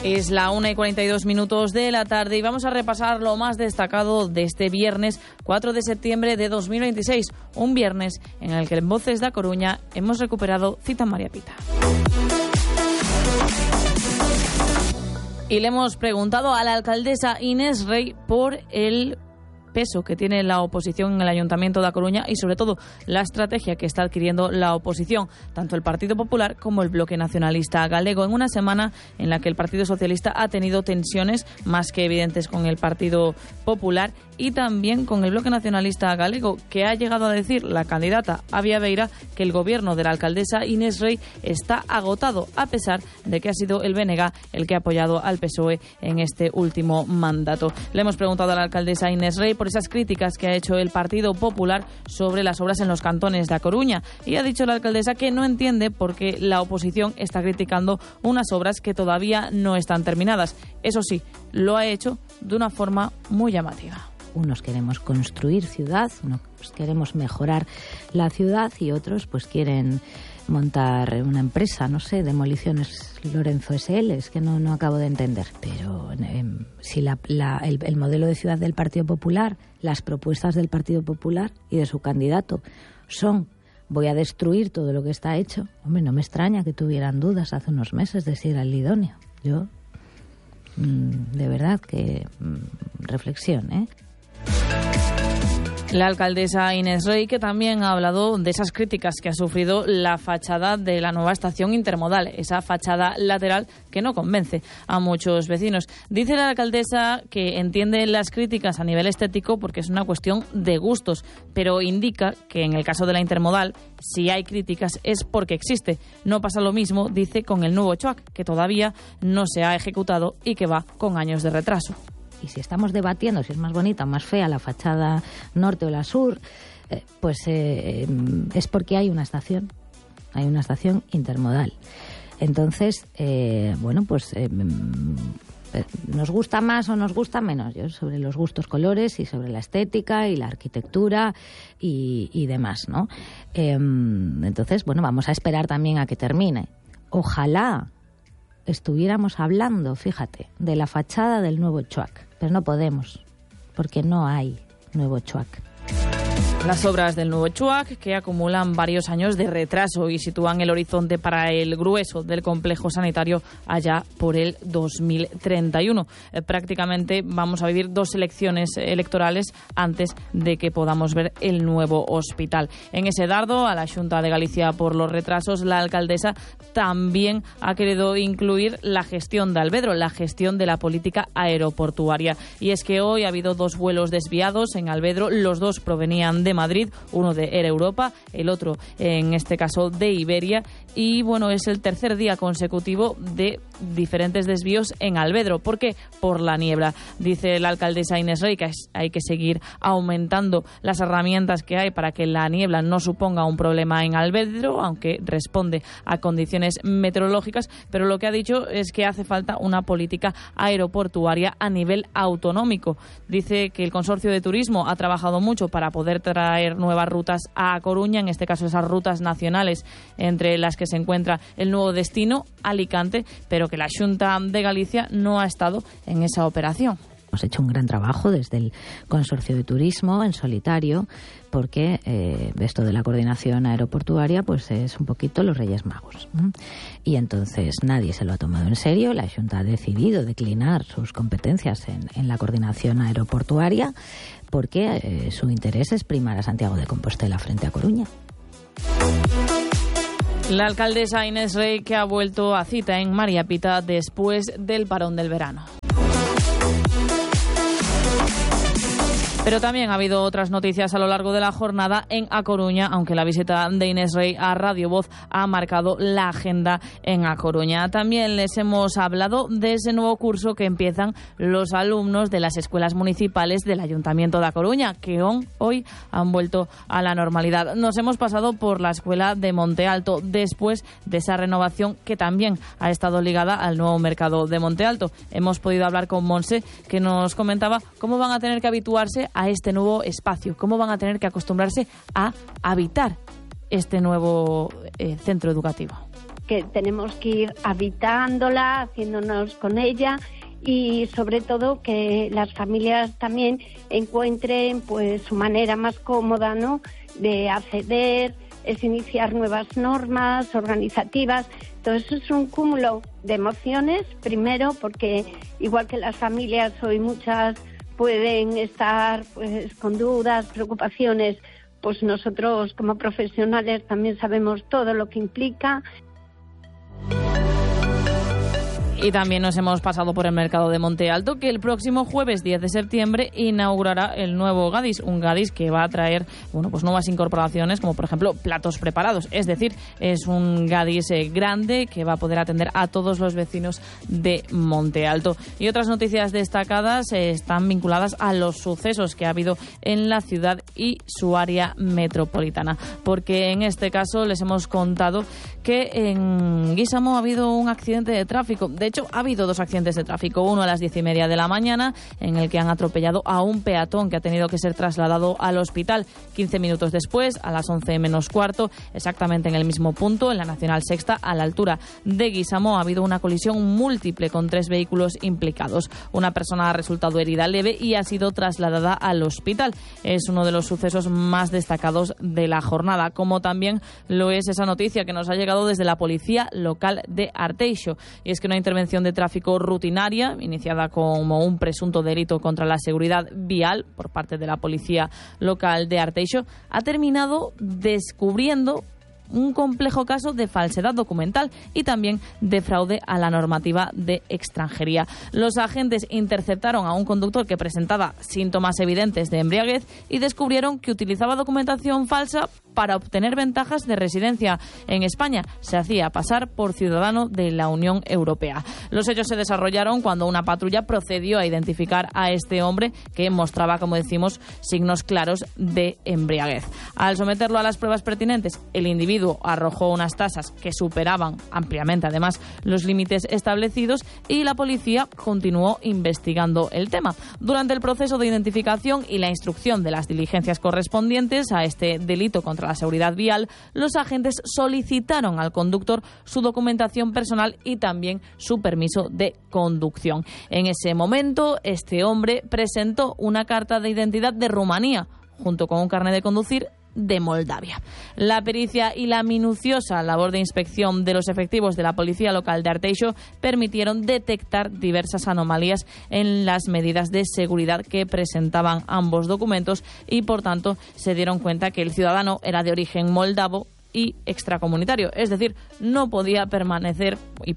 Es la 1:42 de la tarde y vamos a repasar lo más destacado de este viernes 4 de septiembre de 2026. Un viernes en el que en Voces da Coruña hemos recuperado Cita María Pita. Y le hemos preguntado a la alcaldesa Inés Rey por el peso que tiene la oposición en el Ayuntamiento de A Coruña y sobre todo la estrategia que está adquiriendo la oposición, tanto el Partido Popular como el Bloque Nacionalista Galego, en una semana en la que el Partido Socialista ha tenido tensiones más que evidentes con el Partido Popular y también con el Bloque Nacionalista Galego, que ha llegado a decir la candidata Avia Beira que el gobierno de la alcaldesa Inés Rey está agotado, a pesar de que ha sido el BNG el que ha apoyado al PSOE en este último mandato. Le hemos preguntado a la alcaldesa Inés Rey por esas críticas que ha hecho el Partido Popular sobre las obras en los cantones de A Coruña, y ha dicho la alcaldesa que no entiende por qué la oposición está criticando unas obras que todavía no están terminadas. Eso sí, lo ha hecho de una forma muy llamativa. Unos queremos construir ciudad, unos queremos mejorar la ciudad y otros pues quieren montar una empresa, no sé, Demoliciones Lorenzo SL, es que no acabo de entender. Pero si el modelo de ciudad del Partido Popular, las propuestas del Partido Popular y de su candidato son: voy a destruir todo lo que está hecho. Hombre, no me extraña que tuvieran dudas hace unos meses de si era el idóneo. Yo, de verdad que reflexión, ¿eh? La alcaldesa Inés Rey, que también ha hablado de esas críticas que ha sufrido la fachada de la nueva estación intermodal, esa fachada lateral que no convence a muchos vecinos. Dice la alcaldesa que entiende las críticas a nivel estético porque es una cuestión de gustos, pero indica que en el caso de la intermodal, si hay críticas es porque existe. No pasa lo mismo, dice, con el nuevo CHOAC, que todavía no se ha ejecutado y que va con años de retraso. Y si estamos debatiendo si es más bonita o más fea la fachada norte o la sur, es porque hay una estación intermodal. Entonces, nos gusta más o nos gusta menos. Yo sobre los gustos colores y sobre la estética y la arquitectura y demás, ¿no? Entonces, vamos a esperar también a que termine. Ojalá estuviéramos hablando, fíjate, de la fachada del nuevo CHOAC, pero no podemos, porque no hay nuevo CHOAC. Las obras del nuevo CHOAC, que acumulan varios años de retraso y sitúan el horizonte para el grueso del complejo sanitario allá por el 2031. Prácticamente vamos a vivir 2 elecciones electorales antes de que podamos ver el nuevo hospital. En ese dardo a la Xunta de Galicia por los retrasos, la alcaldesa también ha querido incluir la gestión de Alvedro, la gestión de la política aeroportuaria. Y es que hoy ha habido 2 vuelos desviados en Alvedro, los 2 provenían de Madrid, uno de Air Europa, el otro en este caso de Iberia, y es el tercer día consecutivo de diferentes desvíos en Alvedro. ¿Por qué? Por la niebla. Dice la alcaldesa Inés Rey que hay que seguir aumentando las herramientas que hay para que la niebla no suponga un problema en Alvedro, aunque responde a condiciones meteorológicas, pero lo que ha dicho es que hace falta una política aeroportuaria a nivel autonómico. Dice que el Consorcio de Turismo ha trabajado mucho para poder traer nuevas rutas a Coruña, en este caso esas rutas nacionales, entre las que se encuentra el nuevo destino, Alicante, pero que la Xunta de Galicia no ha estado en esa operación. Hemos hecho un gran trabajo desde el Consorcio de Turismo en solitario, porque esto de la coordinación aeroportuaria pues es un poquito los Reyes Magos. Y entonces nadie se lo ha tomado en serio. La Xunta ha decidido declinar sus competencias en la coordinación aeroportuaria porque su interés es primar a Santiago de Compostela frente a Coruña. La alcaldesa Inés Rey, que ha vuelto a cita en María Pita después del parón del verano. Pero también ha habido otras noticias a lo largo de la jornada en A Coruña, aunque la visita de Inés Rey a Radio Voz ha marcado la agenda en A Coruña. También les hemos hablado de ese nuevo curso que empiezan los alumnos de las escuelas municipales del Ayuntamiento de A Coruña, que hoy han vuelto a la normalidad. Nos hemos pasado por la escuela de Monte Alto, después de esa renovación que también ha estado ligada al nuevo mercado de Monte Alto. Hemos podido hablar con Monse, que nos comentaba cómo van a tener que habituarse a este nuevo espacio, cómo van a tener que acostumbrarse a habitar este nuevo centro educativo. que tenemos que ir habitándola, haciéndonos con ella, y sobre todo que las familias también encuentren pues su manera más cómoda, ¿no?, de acceder, es iniciar nuevas normas organizativas. Todo eso es un cúmulo de emociones, primero porque igual que las familias hoy muchas pueden estar pues con dudas, preocupaciones, pues nosotros como profesionales también sabemos todo lo que implica. Y también nos hemos pasado por el mercado de Monte Alto, que el próximo jueves 10 de septiembre inaugurará el nuevo Gadis, un Gadis que va a traer pues nuevas incorporaciones, como por ejemplo platos preparados. Es decir, es un Gadis grande que va a poder atender a todos los vecinos de Monte Alto. Y otras noticias destacadas están vinculadas a los sucesos que ha habido en la ciudad y su área metropolitana, porque en este caso les hemos contado que en Guísamo ha habido un accidente de tráfico. De hecho, ha habido 2 accidentes de tráfico, uno a las 10:30 de la mañana, en el que han atropellado a un peatón que ha tenido que ser trasladado al hospital. 15 minutos después, a las 11 menos cuarto, exactamente en el mismo punto, en la Nacional Sexta, a la altura de Guísamo, ha habido una colisión múltiple con 3 vehículos implicados. Una persona ha resultado herida leve y ha sido trasladada al hospital. Es uno de los sucesos más destacados de la jornada, como también lo es esa noticia que nos ha llegado desde la policía local de Arteixo, y es que una intervención de tráfico rutinaria iniciada como un presunto delito contra la seguridad vial por parte de la policía local de Arteixo ha terminado descubriendo un complejo caso de falsedad documental y también de fraude a la normativa de extranjería. Los agentes interceptaron a un conductor que presentaba síntomas evidentes de embriaguez y descubrieron que utilizaba documentación falsa para obtener ventajas de residencia en España. Se hacía pasar por ciudadano de la Unión Europea. Los hechos se desarrollaron cuando una patrulla procedió a identificar a este hombre que mostraba, como decimos, signos claros de embriaguez. Al someterlo a las pruebas pertinentes, el individuo arrojó unas tasas que superaban ampliamente, además, los límites establecidos, y la policía continuó investigando el tema. Durante el proceso de identificación y la instrucción de las diligencias correspondientes a este delito contra la seguridad vial, los agentes solicitaron al conductor su documentación personal y también su permiso de conducción. En ese momento, este hombre presentó una carta de identidad de Rumanía, junto con un carnet de conducir de Moldavia. La pericia y la minuciosa labor de inspección de los efectivos de la policía local de Arteixo permitieron detectar diversas anomalías en las medidas de seguridad que presentaban ambos documentos y, por tanto, se dieron cuenta que el ciudadano era de origen moldavo y extracomunitario, es decir, no podía pertenecer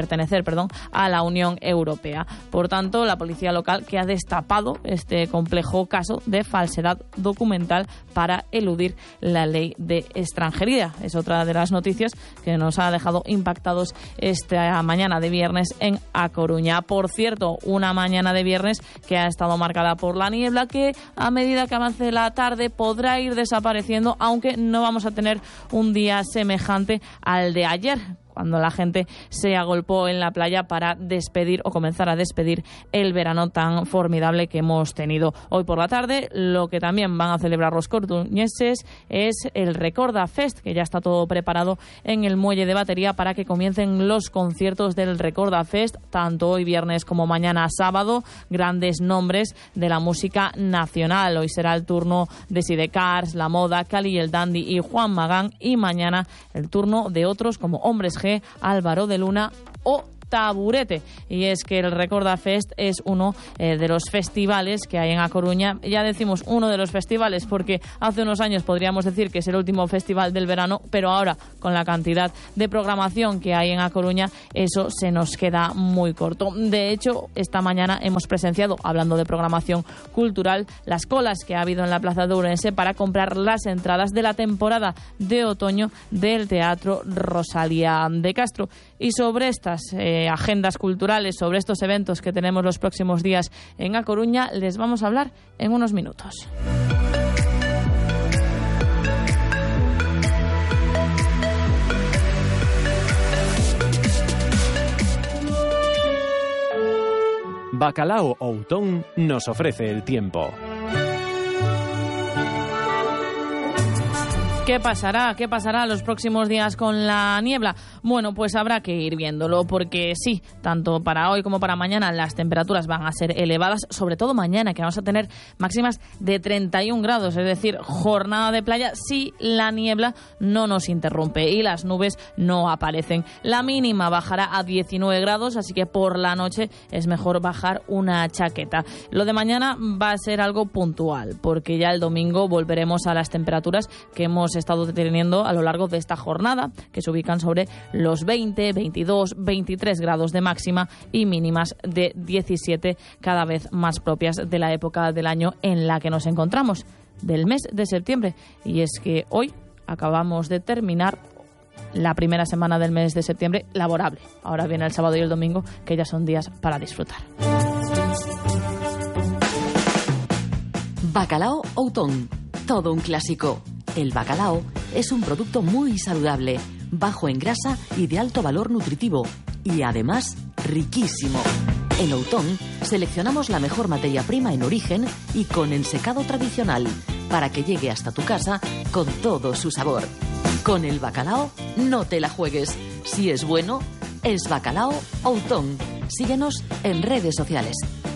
a la Unión Europea. Por tanto, la policía local, que ha destapado este complejo caso de falsedad documental para eludir la ley de extranjería. Es otra de las noticias que nos ha dejado impactados esta mañana de viernes en A Coruña. Por cierto, una mañana de viernes que ha estado marcada por la niebla, que a medida que avance la tarde podrá ir desapareciendo, aunque no vamos a tener un día semejante al de ayer, cuando la gente se agolpó en la playa para despedir o comenzar a despedir el verano tan formidable que hemos tenido. Hoy por la tarde, lo que también van a celebrar los coruñeses es el Recorda Fest, que ya está todo preparado en el muelle de Batería para que comiencen los conciertos del Recorda Fest, tanto hoy viernes como mañana sábado. Grandes nombres de la música nacional. Hoy será el turno de Sidecars, La Moda, Cali y el Dandy y Juan Magán, y mañana el turno de otros como Hombres G, Álvaro de Luna o Taburete. Y es que el Recorda Fest es uno de los festivales que hay en A Coruña. Ya decimos uno de los festivales porque hace unos años podríamos decir que es el último festival del verano, pero ahora, con la cantidad de programación que hay en A Coruña, eso se nos queda muy corto. De hecho, esta mañana hemos presenciado, hablando de programación cultural, las colas que ha habido en la Plaza de Ourense para comprar las entradas de la temporada de otoño del Teatro Rosalía de Castro. Y sobre estas agendas culturales, sobre estos eventos que tenemos los próximos días en A Coruña, les vamos a hablar en unos minutos. Bacalao Outón nos ofrece el tiempo. ¿Qué pasará? ¿Qué pasará los próximos días con la niebla? Bueno, pues habrá que ir viéndolo, porque sí, tanto para hoy como para mañana las temperaturas van a ser elevadas, sobre todo mañana, que vamos a tener máximas de 31 grados, es decir, jornada de playa si la niebla no nos interrumpe y las nubes no aparecen. La mínima bajará a 19 grados, así que por la noche es mejor bajar una chaqueta. Lo de mañana va a ser algo puntual, porque ya el domingo volveremos a las temperaturas que hemos estado teniendo a lo largo de esta jornada, que se ubican sobre los 20, 22, 23 grados de máxima y mínimas de 17, cada vez más propias de la época del año en la que nos encontramos, del mes de septiembre. Y es que hoy acabamos de terminar la primera semana del mes de septiembre laborable. Ahora viene el sábado y el domingo, que ya son días para disfrutar. Bacalao Outón, todo un clásico. El bacalao es un producto muy saludable, bajo en grasa y de alto valor nutritivo, y además riquísimo. En Outón seleccionamos la mejor materia prima en origen y con ensecado tradicional, para que llegue hasta tu casa con todo su sabor. Con el bacalao no te la juegues. Si es bueno, es Bacalao Outón. Síguenos en redes sociales.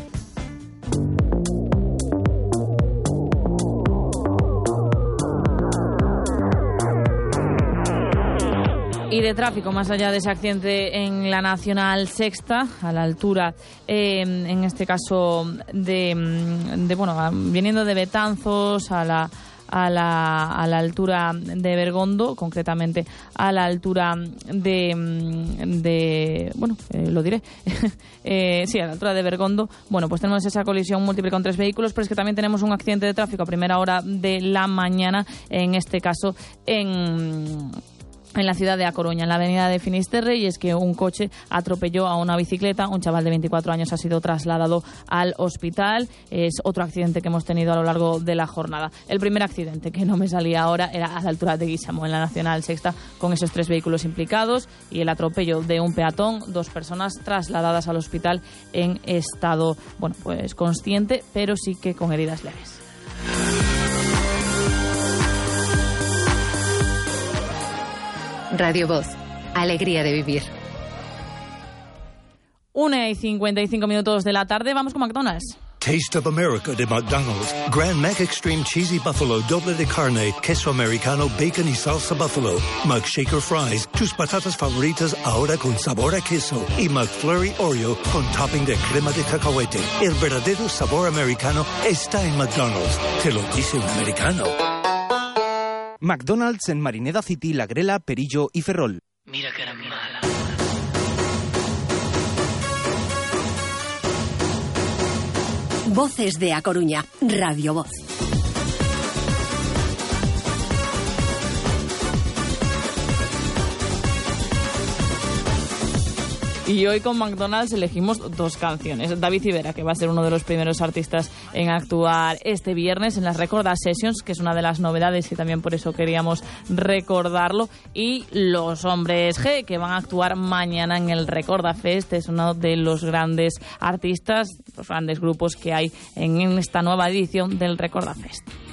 Y de tráfico, más allá de ese accidente en la Nacional Sexta, a la altura, en este caso, viniendo de Betanzos a la altura de Bergondo, concretamente a la altura sí, a la altura de Bergondo. Bueno, pues tenemos esa colisión múltiple con 3 vehículos, pero es que también tenemos un accidente de tráfico a primera hora de la mañana, en este caso en la ciudad de A Coruña, en la avenida de Finisterre, y es que un coche atropelló a una bicicleta. Un chaval de 24 años ha sido trasladado al hospital. Es otro accidente que hemos tenido a lo largo de la jornada. El primer accidente, que no me salía ahora, era a la altura de Guisamo, en la Nacional Sexta, con esos 3 vehículos implicados y el atropello de un peatón, 2 personas trasladadas al hospital en estado, pues consciente, pero sí que con heridas leves. Radio Voz, alegría de vivir. 1:55 de la tarde, vamos con McDonald's. Taste of America de McDonald's. Grand Mac Extreme Cheesy Buffalo, doble de carne, queso americano, bacon y salsa buffalo. McShaker Fries, tus patatas favoritas ahora con sabor a queso. Y McFlurry Oreo con topping de crema de cacahuete. El verdadero sabor americano está en McDonald's. Te lo dice un americano. McDonald's en Marineda City, La Grela, Perillo y Ferrol. Mira que era mala. Voces de A Coruña, Radio Voz. Y hoy con McDonald's elegimos 2 canciones. David Civera, que va a ser uno de los primeros artistas en actuar este viernes en las Recorda Sessions, que es una de las novedades y también por eso queríamos recordarlo. Y los Hombres G, que van a actuar mañana en el Recorda Fest. Es uno de los grandes artistas, los grandes grupos que hay en esta nueva edición del Recorda Fest.